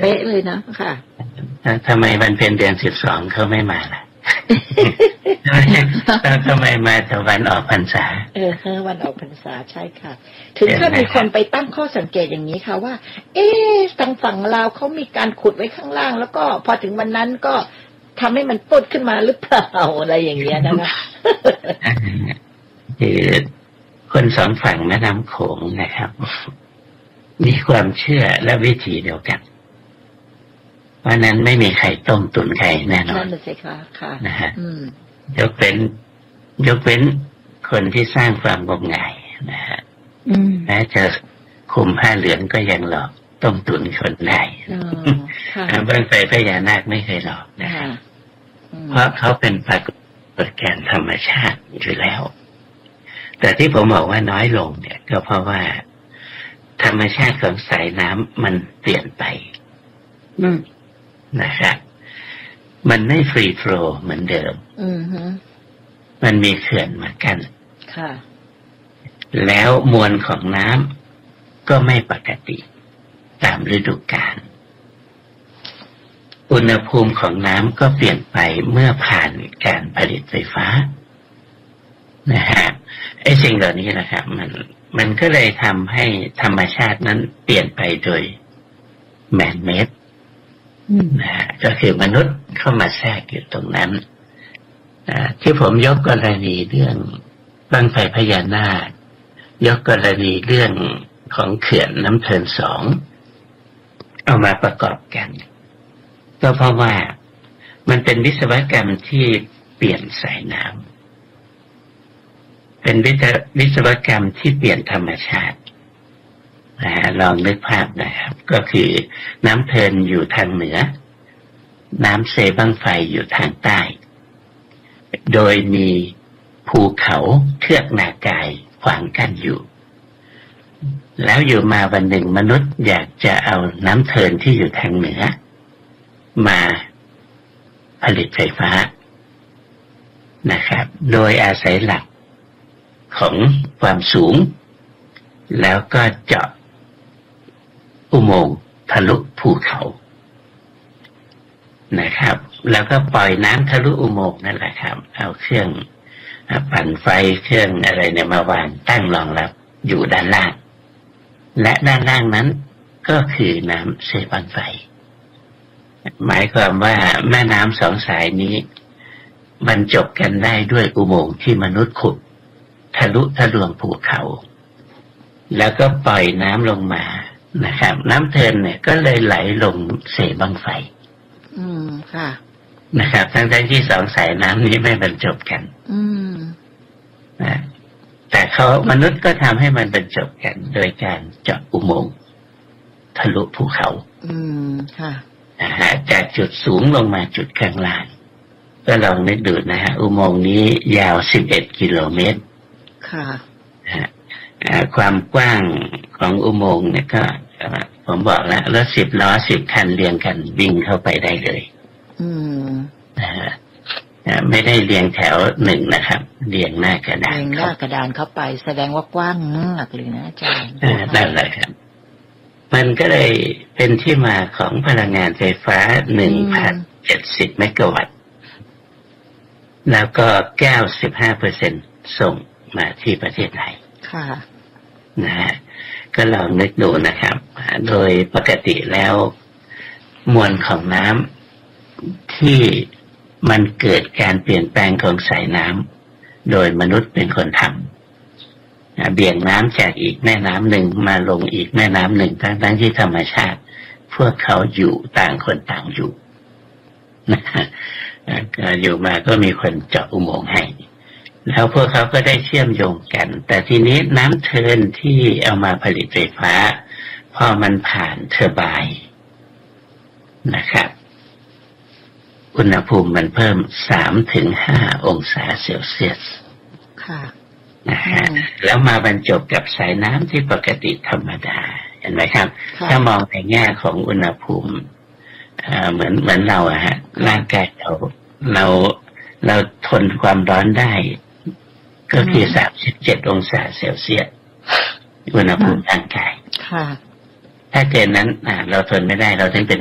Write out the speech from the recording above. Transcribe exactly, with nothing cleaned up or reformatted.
เป๊ะเลยนะค่ะทำไมวันเพ็ญเดือนสิบสองเขาไม่มาล่ะทำไมมาแต่วันออกพรรษาเออวันออกพรรษาใช่ค่ะถึงถ้ามีคนไปตั้งข้อสังเกตอย่างนี้ค่ะว่าเอ๊ะทางฝั่งลาวเขามีการขุดไว้ข้างล่างแล้วก็พอถึงวันนั้นก็ทำให้มันปุดขึ้นมาหรือเปล่าอะไรอย่างเงี้ยนะคะคือคนสองฝั่งแม่น้ำโขงนะครับมีความเชื่อและวิถีเดียวกันเพราะนั้นไม่มีใครต้มตุ๋นใครแน่นอนนั่นสิคะค่ะนะฮะยกเว้นยกเว้นคนที่สร้างความงมงายนะฮะแม้จะคุมผ้าเหลืองก็ยังหลอกต้มตุ๋นคนได้เบื้องไฟพญานาคไม่เคยหลอกนะฮะเพราะเขาเป็นปรากฏการณ์ธรรมชาติอยู่แล้วแต่ที่ผมบอกว่าน้อยลงเนี่ยก็เพราะว่าธรรมชาติของสายน้ำมันเปลี่ยนไปนะครับมันไม่ฟรีโฟลว์เหมือนเดิมมันมีเขื่อนมากั้นแล้วมวลของน้ำก็ไม่ปกติตามฤดูกาลอุณหภูมิของน้ำก็เปลี่ยนไปเมื่อผ่านการผลิตไฟฟ้านะฮะไอ้สิ่งเหล่านี้นะครับมันมันก็เลยทำให้ธรรมชาตินั้นเปลี่ยนไปโดยแมนเมดนะฮะก็คือมนุษย์เข้ามาแทรกอยู่ตรงนั้นที่ผมยกกรณีเรื่องบั้งไฟพญานาคยกกรณีเรื่องของเขื่อนน้ำเทินสองเอามาประกอบกันก็เพราะว่ามันเป็นวิศวกรรมที่เปลี่ยนสายน้ำเป็นวิศวกรรมที่เปลี่ยนธรรมชาตินะลองนึกภาพนะครับก็คือน้ำเทินอยู่ทางเหนือน้ำเซบั้งไฟอยู่ทางใต้โดยมีภูเขาเทือกนากายขวางกั้นอยู่แล้วอยู่มาวันหนึ่งมนุษย์อยากจะเอาน้ำเทินที่อยู่ทางเหนือมาผลิตไฟฟ้านะครับโดยอาศัยหลักของความสูงแล้วก็เจาะอุโมงค์ทะลุภูเขานะครับแล้วก็ปล่อยน้ำทะลุอุโมงค์นั่นแหละครับเอาเครื่องปั่นไฟเครื่องอะไรเนี่ยมาวางตั้งรองรับอยู่ด้านล่างและด้านล่างนั้นก็คือน้ำเซบั้งไฟหมายความว่าแม่น้ำสองสายนี้บรรจบกันได้ด้วยอุโมงค์ที่มนุษย์ขุดทะลุทะลวงภูเขาแล้วก็ปล่อยน้ำลงมานะครับน้ำเทินเนี่ยก็เลยไหลลงเสบั้งไฟอืมค่ะนะครับทั้งทั้งที่สองสายน้ำนี้ไม่บรรจบกันอืมนะแต่เขามนุษย์ก็ทำให้มันบรรจบกันโดยการเจาะอุโมงค์ทะลุภูเขาอืมค่ะนะฮะจากจุดสูงลงมาจุดข้างล่างก็ลองนึกดูนะฮะอุโมงค์นี้ยาวสิบเอ็ดกิโลเมตรค่ะนะฮะความกว้างของอุโมงค์เนี่ยก็ผมบอกแล้วรถสิบล้อสิบคันเรียงกันวิ่งเข้าไปได้เลยอืมนะฮะไม่ได้เรียงแถวหนึ่งนะครับเรียงหน้ากระดานเรียงหน้ากระดานเข้าไปแสดงว่ากว้างมากเลยนะอาจารย์นั่นแหละครับมันก็เลยเป็นที่มาของพลังงานไฟฟ้า หนึ่งพันเจ็ดสิบ เมกะวัตต์แล้วก็ เก้าสิบห้าเปอร์เซ็นต์ ส่งมาที่ประเทศไทยค่ะนะฮะก็ลองนึกดูนะครับโดยปกติแล้วมวลของน้ำที่มันเกิดการเปลี่ยนแปลงของสายน้ำโดยมนุษย์เป็นคนทำเบี่ยงน้ำจากอีกแม่น้ำหนึ่งมาลงอีกแม่น้ำหนึ่งทั้งทั้งที่ธรรมชาติพวกเขาอยู่ต่างคนต่างอยู่นะฮะอยู่มาก็มีคนเจาะอุโมงค์ให้แล้วพวกเขาก็ได้เชื่อมโยงกันแต่ทีนี้น้ำเทินที่เอามาผลิตไฟฟ้าพอมันผ่านเทอร์ไบน์นะครับอุณหภูมิมันเพิ่ม สามถึงห้า องศาเซลเซียสค่ะนะฮะแล้วมาบรรจบกับสายน้ำที่ปกติธรรมดาเห็นไหมครับถ้ามองในแง่ของอุณหภูมิเหมือนเหมือนเราอะฮะร่างกายเราเราเราทนความร้อนได้ก็คือสามสิบเจ็ดองศาเซลเซียสอุณหภูมิร่างกายถ้าเกินนั้นเราทนไม่ได้เราถึงเป็น